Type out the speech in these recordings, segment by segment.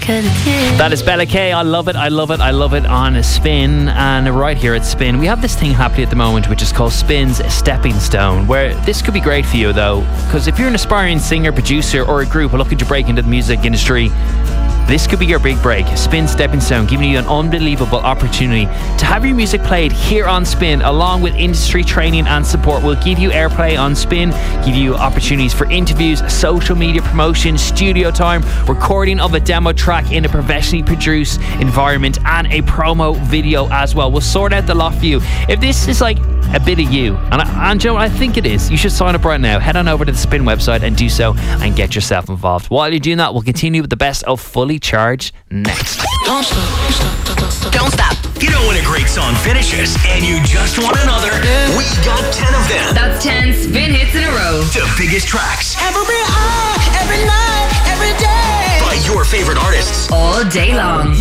That is Bella K. I love it, I love it, I love it on a Spin. And right here at Spin, we have this thing happening at the moment which is called Spin's Stepping Stone, where this could be great for you though, because if you're an aspiring singer, producer or a group looking to break into the music industry, this could be your big break. Spin Stepping Stone, giving you an unbelievable opportunity to have your music played here on Spin, along with industry training and support. We'll give you airplay on Spin, give you opportunities for interviews, social media promotion, studio time, recording of a demo track in a professionally produced environment, and a promo video as well. We'll sort out the lot for you. If this is like a bit of you, and Joe, I think it is, you should sign up right now. Head on over to the Spin website and do so and get yourself involved. While you're doing that, we'll continue with the best of Fully Charged next. Don't stop. Don't stop. You know when a great song finishes and you just want another? We got 10 of them. That's 10 Spin hits in a row. The biggest tracks. Every hour, every night, every day. By your favorite artists. All day long.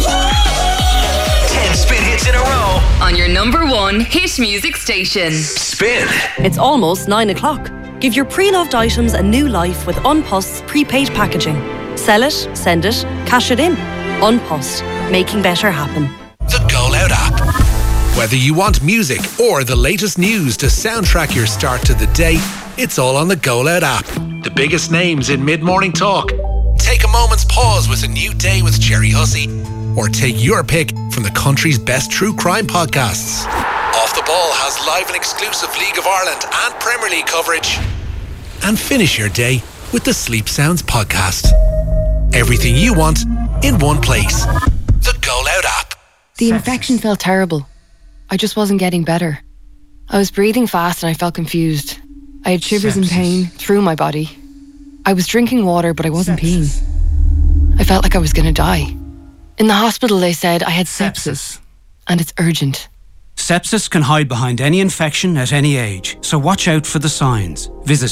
10 Spin hits in a row. On your number one hit music station. Spin. It's almost 9 o'clock. Give your pre-loved items a new life with Unpost's prepaid packaging. Sell it, send it, cash it in. Unpost, making better happen. The Go Loud app. Whether you want music or the latest news to soundtrack your start to the day, it's all on the Go Loud app. The biggest names in mid-morning talk. Take a moment's pause with A New Day with Jerry Hussey. Or take your pick from the country's best true crime podcasts. Off the Ball has live and exclusive League of Ireland and Premier League coverage. And finish your day with the Sleep Sounds podcast. Everything you want in one place. The Go Loud app. The infection felt terrible. I just wasn't getting better. I was breathing fast and I felt confused. I had shivers and pain through my body. I was drinking water, but I wasn't peeing. I felt like I was going to die. In the hospital, they said I had sepsis. And it's urgent. Sepsis can hide behind any infection at any age, so watch out for the signs. Visit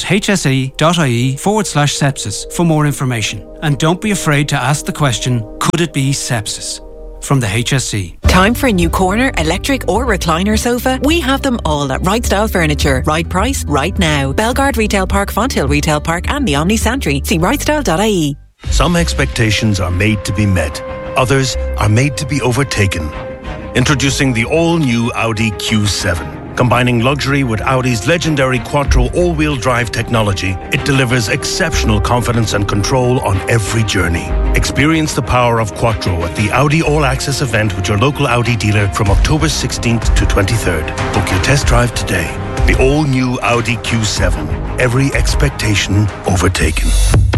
hse.ie/sepsis for more information. And don't be afraid to ask the question, could it be sepsis? From the HSE. Time for a new corner, electric or recliner sofa? We have them all at Right Style Furniture. Right price, right now. Belgard Retail Park, Fonthill Retail Park and the Omni Santry. See rightstyle.ie. Some expectations are made to be met. Others are made to be overtaken. Introducing the all-new Audi Q7. Combining luxury with Audi's legendary Quattro all-wheel drive technology, it delivers exceptional confidence and control on every journey. Experience the power of Quattro at the Audi All-Access event with your local Audi dealer from October 16th to 23rd. Book your test drive today. The all-new Audi Q7. Every expectation overtaken.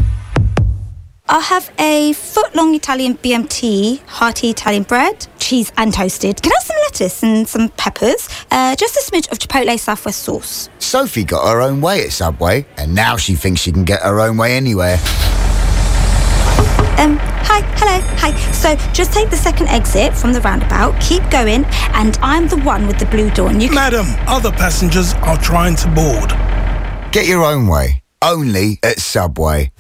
I'll have a foot-long Italian BMT, hearty Italian bread, cheese and toasted. Can I have some lettuce and some peppers? Just a smidge of Chipotle Southwest sauce. Sophie got her own way at Subway, and now she thinks she can get her own way anywhere. Hi. So just take the second exit from the roundabout, keep going, and I'm the one with the blue door. And you can... Madam, other passengers are trying to board. Get your own way, only at Subway.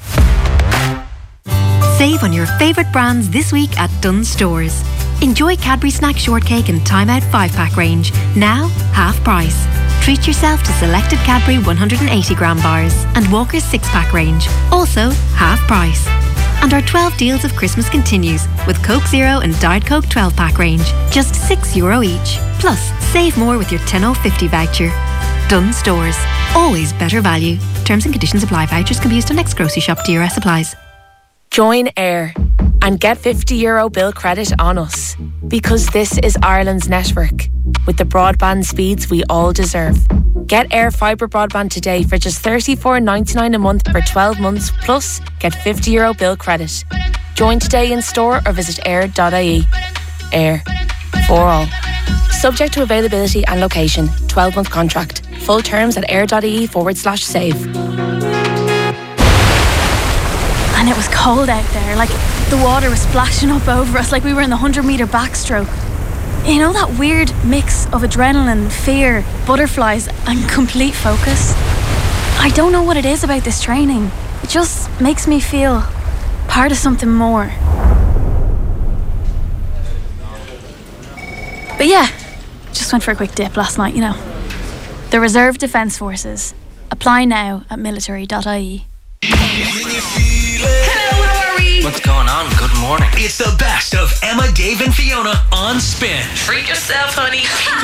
Save on your favourite brands this week at Dunnes Stores. Enjoy Cadbury Snack Shortcake and Time Out 5-pack range, now half price. Treat yourself to selected Cadbury 180-gram bars and Walker's 6-pack range, also half price. And our 12 deals of Christmas continues with Coke Zero and Diet Coke 12-pack range, just €6 each. Plus, save more with your 10.50 voucher. Dunnes Stores, always better value. Terms and conditions apply. Vouchers can be used on next grocery shop. DRS applies. Join Air and get €50 bill credit on us, because this is Ireland's network with the broadband speeds we all deserve. Get Air Fibre broadband today for just $34.99 a month for 12 months, plus get €50 bill credit. Join today in store or visit air.ie. Air, for all. Subject to availability and location. 12-month contract. Full terms at air.ie/save. And it was cold out there, like the water was splashing up over us like we were in the 100-metre backstroke. You know, that weird mix of adrenaline, fear, butterflies and complete focus? I don't know what it is about this training. It just makes me feel part of something more. But yeah, just went for a quick dip last night, you know. The Reserve Defence Forces. Apply now at military.ie. Hello, how are we? What's going on? Good morning. It's the best of Emma, Dave, and Fiona on Spin. Treat yourself, honey.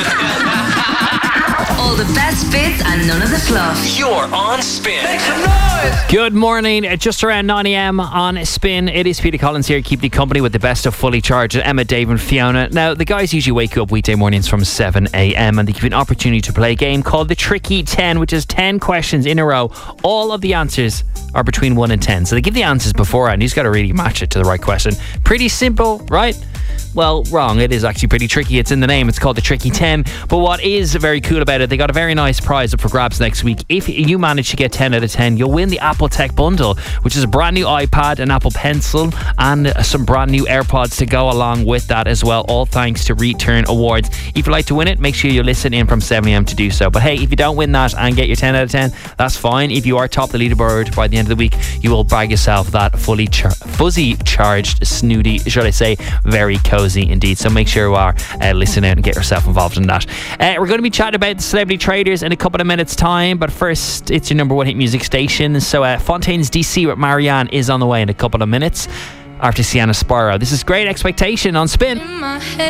All the best bits and none of the fluff. You're on Spin. Make some noise. Good morning. Just around 9 a.m. on Spin. It is Peter Collins here, keeping you company with the best of Fully Charged, Emma, Dave, and Fiona. Now, the guys usually wake you up weekday mornings from 7 a.m. and they give you an opportunity to play a game called the Tricky 10, which is 10 questions in a row. All of the answers are between 1 and 10. So they give the answers beforehand. You just got to really match it to the right question. Pretty simple, right? Well, wrong. It is actually pretty tricky. It's in the name. It's called the Tricky 10. But what is very cool about it, they got a very nice prize up for grabs next week. If you manage to get 10 out of 10, you'll win the Apple Tech Bundle, which is a brand new iPad, an Apple Pencil, and some brand new AirPods to go along with that as well, all thanks to Return Awards. If you'd like to win it, make sure you listen in from 7 a.m. to do so. But hey, if you don't win that and get your 10 out of 10, that's fine. If you are top the leaderboard by the end of the week, you will bag yourself that fuzzy charged snooty, should I say, very cozy indeed. So make sure you are listening and get yourself involved in that. We're going to be chatting about the Celebrity Traders in a couple of minutes time, but first it's your number one hit music station. So Fontaines DC with Marianne is on the way in a couple of minutes after Sienna Sparrow. This is Great Expectation on Spin.